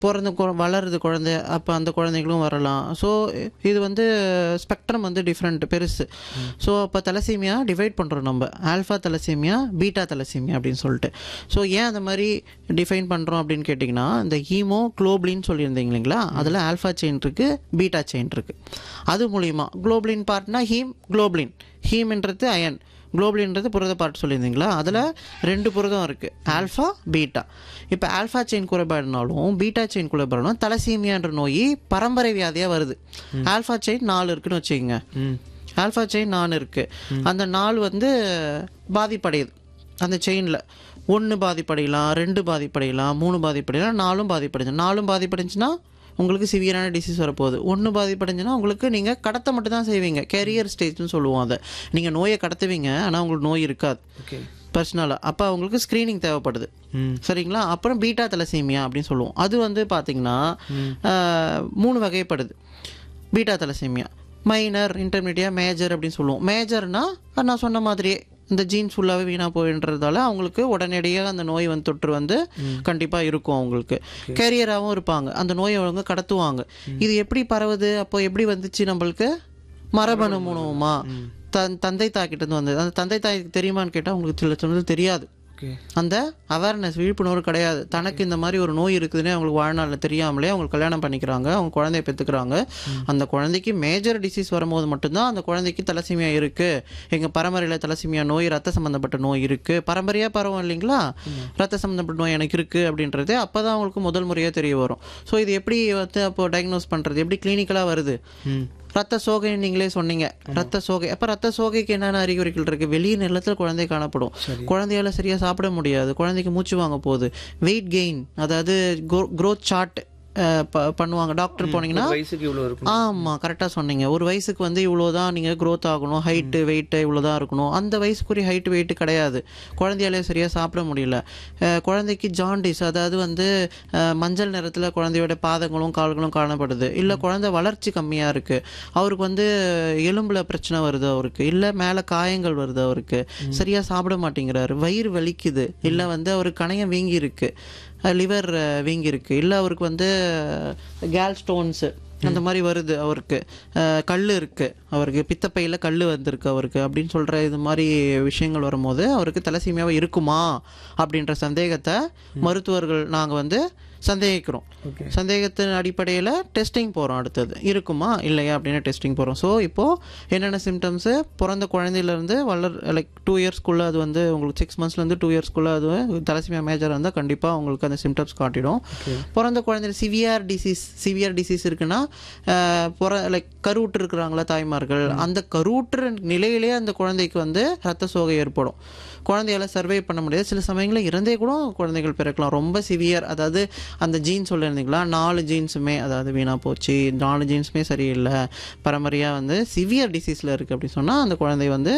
வளருது குழந்தை, அப்போ அந்த குழந்தைகளும் வரலாம். ஸோ இது வந்து ஸ்பெக்ட்ரம் வந்து டிஃப்ரெண்ட் பெருசு. ஸோ அப்போ தலசீமியா டிவைட் பண்ணுறோம் நம்ம, ஆல்ஃபா தலசீமியா, பீட்டா தலசீமியா அப்படின்னு சொல்லிட்டு. ஸோ ஏன் அந்த மாதிரி டிஃபைன் பண்ணுறோம் அப்படின்னு கேட்டிங்கன்னா, இந்த ஹீமோகுளோபின் சொல்லியிருந்தீங்க இல்லைங்களா, அதில் ஆல்ஃபா செயின் இருக்குது, பீட்டா செயின் இருக்குது. அது மூலிமா குளோபின் பார்ட்னா குளோபின், ஹீம்ன்றது அயன், குளோபின்ன்றது புரத பார்ட் சொல்லியிருந்தீங்களா, அதில் 2 புரதம் இருக்குது, ஆல்ஃபா பீட்டா. இப்போ ஆல்ஃபா செயின் குறைபாடுனாலும் பீட்டா செயின் குறைபாடுனாலும் தலசீமியான்ற நோய் பரம்பரை வியாதியாக வருது. ஆல்ஃபா செயின் 4 இருக்குன்னு வச்சுக்கோங்க, ஆல்ஃபா செயின் 4 இருக்குது. அந்த 4 வந்து பாதிப்படையுது. அந்த செயினில் 1 பாதிப்படையலாம், 2 பாதிப்படையலாம், 3 பாதிப்படையலாம், 4 பாதிப்படைஞ்சு. 4 பாதிப்படைஞ்சுன்னா உங்களுக்கு சிவியரான டிசீஸ் வரப்போகுது. 1 பாதிப்படைஞ்சுன்னா உங்களுக்கு நீங்கள் கடத்த மட்டும் தான் செய்வீங்க, கேரியர் ஸ்டேஜ்னு சொல்லுவோம். அதை நீங்கள் நோயை கடத்துவீங்க, ஆனால் உங்களுக்கு நோய் இருக்காது பர்சனலாக. அப்போ அவங்களுக்கு ஸ்க்ரீனிங் தேவைப்படுது, சரிங்களா. அப்புறம் பீட்டா தலசீமியா அப்படின்னு சொல்லுவோம். அது வந்து பார்த்திங்கன்னா 3 வகைப்படுது. Beta thalassemia minor, intermediate, major அப்படின்னு சொல்லுவோம். மேஜர்னால் நான் சொன்ன மாதிரியே இந்த ஜீன்ஸ் ஃபுல்லாகவே வீணாக போயின்றதால அவங்களுக்கு உடனடியாக அந்த நோய் வந்து தொற்று வந்து கண்டிப்பாக இருக்கும். அவங்களுக்கு கேரியராகவும் இருப்பாங்க, அந்த நோயை அவங்க கடத்துவாங்க. இது எப்படி பரவுது, அப்போ எப்படி வந்துச்சு நம்மளுக்கு, மரபணு மூலமா தந்தை தாக்கிட்டு வந்தது. அந்த தந்தை தாய்க்கு தெரியுமான்னு கேட்டால் உங்களுக்கு சில சொன்னது தெரியாது. அந்த அவேர்னஸ், விழிப்புணர்வு கிடையாது. தனக்கு இந்த மாதிரி ஒரு நோய் இருக்குதுன்னே அவங்களுக்கு வாழ்நாளில் தெரியாமலே அவங்க கல்யாணம் பண்ணிக்கிறாங்க, அவங்க குழந்தைய பெற்றுக்கிறாங்க. அந்த குழந்தைக்கு மேஜர் டிசீஸ் வரும்போது மட்டும்தான் அந்த குழந்தைக்கு தலசீமியா இருக்குது, எங்கள் பரம்பரையில் தலசீமியா நோய், ரத்த சம்மந்தப்பட்ட நோய் இருக்குது, பரம்பரையாக பரவும் இல்லைங்களா, ரத்த சம்மந்தப்பட்ட நோய் எனக்கு இருக்குது அப்படின்றது அப்போ தான் அவங்களுக்கு முதல் முறையாக தெரிய வரும். ஸோ இது எப்படி வந்து அப்போது டயக்னோஸ் பண்ணுறது, எப்படி கிளினிக்கலாக வருது. ரத்த சோகை நீங்களே சொன்னீங்க, ரத்த சோகை. அப்போ ரத்த சோகைக்கு என்னென்ன அறிகுறிகள் இருக்குது, வெளியே நிலத்தில் குழந்தை காணப்படும், குழந்தையால் சரியாக சாப்பிட முடியாது, குழந்தைக்கு மூச்சு வாங்க போகுது, வெயிட் கெயின், அதாவது க்ரோத் சார்ட் பண்ணுவாங்க. டாக்டர் போனீங்கன்னா ஆமாம் கரெக்டாக சொன்னீங்க, ஒரு வயசுக்கு வந்து இவ்வளோதான் நீங்கள் க்ரோத் ஆகணும், ஹைட்டு வெயிட்டு இவ்வளோதான் இருக்கணும். அந்த வயசுக்குரிய ஹைட்டு வெயிட்டு கிடையாது, குழந்தையாலே சரியாக சாப்பிட முடியல. குழந்தைக்கு ஜாண்டிஸ், அதாவது வந்து மஞ்சள் நிறத்தில் குழந்தையோட பாதங்களும் கால்களும் காணப்படுது. இல்லை குழந்தை வளர்ச்சி கம்மியாக இருக்குது, அவருக்கு வந்து எலும்பில் பிரச்சனை வருது அவருக்கு, இல்லை மேலே காயங்கள் வருது அவருக்கு, சரியாக சாப்பிட மாட்டேங்கிறாரு, வயிறு வலிக்குது, இல்லை வந்து அவருக்கு கணையம் வீங்கி இருக்குது, லிவர் வீங்கி இருக்குது, இல்லை அவருக்கு வந்து கேல் ஸ்டோன்ஸு அந்த மாதிரி வருது, அவருக்கு கல் இருக்குது, அவருக்கு பித்தப்பையில் கல் வந்திருக்கு அவருக்கு அப்படின்னு சொல்கிற இது மாதிரி விஷயங்கள் வரும்போது அவருக்கு தலசீமியாவை இருக்குமா அப்படின்ற சந்தேகத்தை மருத்துவர்கள் நாங்கள் வந்து சந்தேகிக்கிறோம். சந்தேகத்தின் அடிப்படையில் டெஸ்டிங் போகிறோம், அடுத்தது இருக்குமா இல்லையா அப்படின்னு டெஸ்டிங் போகிறோம். ஸோ இப்போது என்னென்ன சிம்டம்ஸு, பிறந்த குழந்தையிலேருந்து லைக் 2 இயர்ஸ்க்குள்ளே அது வந்து உங்களுக்கு 6 மந்த்ஸ்லேருந்து 2 இயர்ஸ்க்குள்ளே அது தலசீமியா மேஜர் இருந்தால் கண்டிப்பாக உங்களுக்கு அந்த சிம்டம்ஸ் காட்டிடும். பிறந்த குழந்தைய சிவியர் டிசீஸ் இருக்குன்னா லைக் கருவுற்று இருக்கிறாங்களா தாய்மார்கள், அந்த கருவுற்று நிலையிலே அந்த குழந்தைக்கு வந்து ரத்த சோகை ஏற்படும், குழந்தையால சர்வை பண்ண முடியாது, சில சமயங்களில் இறந்தே கூட குழந்தைகள் பிறக்கலாம். ரொம்ப சிவியர், அதாவது அந்த ஜீன்ஸ் சொல்லியிருந்தீங்களா 4 ஜீன்ஸுமே அதாவது வீணாக போச்சு, 4 ஜீன்ஸுமே சரியில்லை, பரம்பரையாக வந்து சிவியர் டிசீஸில் இருக்குது அப்படி சொன்னால் அந்த குழந்தை வந்து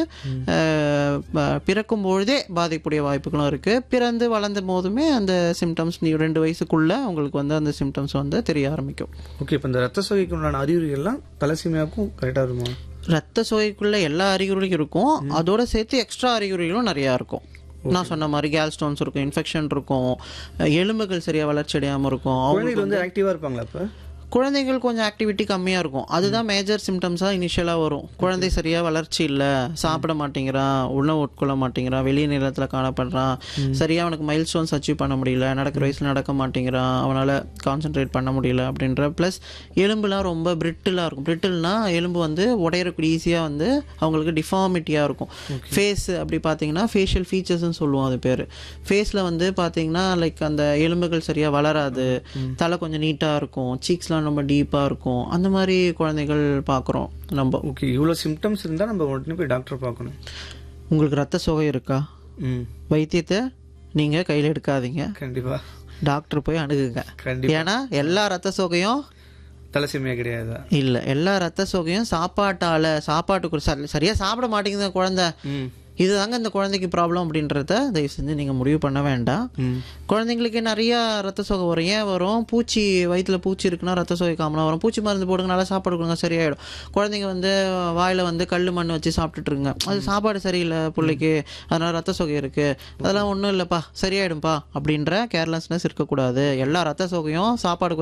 பிறக்கும் பொழுதே பாதிப்புடைய வாய்ப்புகளும் இருக்குது. பிறந்து வளர்ந்த போதுமே அந்த சிம்டம்ஸ் 2 வயசுக்குள்ளே உங்களுக்கு வந்து அந்த சிம்டம்ஸ் வந்து தெரிய ஆரம்பிக்கும். ஓகே, இப்போ இந்த ரத்த சோகைக்கு உண்டான அறிகுறிகள்லாம் தலசீமியாவுக்கும் கரெக்டாக இருக்குமா? ரத்த சோகைக்குள்ளே எல்லா அறிகுறிகளும் இருக்கும், அதோட சேர்த்து எக்ஸ்ட்ரா அறிகுறிகளும் நிறையா இருக்கும். நான் சொன்ன மாதிரி கேல் ஸ்டோன்ஸ் இருக்கும், இன்ஃபெக்ஷன் இருக்கும், எலும்புகள் சரியாக வளர்ச்சி அடையாமல் இருக்கும். அவங்க வந்து ஆக்டிவாக இருப்பாங்களா? இப்போ குழந்தைகள் கொஞ்சம் ஆக்டிவிட்டி கம்மியாக இருக்கும், அதுதான் மேஜர் சிம்டம்ஸாக இனிஷியலாக வரும். குழந்தை சரியாக வளர்ச்சி இல்லை, சாப்பிட மாட்டேங்கிறான், உணவு உட்கொள்ள மாட்டேங்கிறான், வெளியே நிலத்தில் காணப்படுறான், சரியாக அவனுக்கு மைல் ஸ்டோன்ஸ் அச்சீவ் பண்ண முடியல, நடக்கிற வயசில் நடக்க மாட்டேங்கிறான், அவனால் கான்சென்ட்ரேட் பண்ண முடியல அப்படின்ற. ப்ளஸ் எலும்புலாம் ரொம்ப பிரிட்டிலாக இருக்கும். பிரிட்டில்னா எலும்பு வந்து உடையறக்கூடிய ஈஸியாக வந்து அவங்களுக்கு டிஃபார்மிட்டியாக இருக்கும். ஃபேஸ் அப்படி பார்த்தீங்கன்னா ஃபேஷியல் ஃபீச்சர்ஸ்ன்னு சொல்லுவோம் அது பேர். ஃபேஸில் வந்து பார்த்தீங்கன்னா லைக் அந்த எலும்புகள் சரியாக வளராது, தலை கொஞ்சம் நீட்டாக இருக்கும், சீக்ஸ்லாம் ரொம்ப டீப்பாக இருக்கும், அந்த மாதிரி குழந்தைகள் பார்க்குறோம் நம்ம. ஓகே, இவ்வளோ சிம்டம்ஸ் இருந்தால் நம்ம உடனே போய் டாக்டர் பார்க்கணும். உங்களுக்கு ரத்த சோகை இருக்கா, வைத்தியத்தை நீங்கள் கையில் எடுக்காதீங்க, கண்டிப்பாக டாக்டர் போய் அணுகுங்க. ஏன்னா எல்லா ரத்த சோகையும் தலசீமியா கிடையாது, இல்லை எல்லா ரத்த சோகையும் சாப்பாட்டுக்கு சரியாக சாப்பிட மாட்டேங்குது குழந்தை, இதுதாங்க இந்த குழந்தைக்கு ப்ராப்ளம் அப்படின்றத தயவு செஞ்சு நீங்கள் முடிவு பண்ண வேண்டாம். குழந்தைங்களுக்கு நிறையா ரத்த சோகை வரும். ஏன் வரும்? பூச்சி வயிற்றுல பூச்சி இருக்குன்னா ரத்த சோகை காமனாக வரும். பூச்சி மருந்து போடுங்க, நல்லா சாப்பாடு கொடுங்க, சரியாயிடும். குழந்தைங்க வந்து வாயில் வந்து கல் மண் வச்சு சாப்பிட்டுட்ருங்க, அது சாப்பாடு சரியில்லை பிள்ளைக்கு, அதனால் ரத்த சோகை இருக்குது, அதெல்லாம் ஒன்றும் இல்லைப்பா சரியாயிடும்ப்பா அப்படின்ற கேர்லெஸ்னஸ் இருக்கக்கூடாது. எல்லா ரத்த சோகையும் சாப்பாடு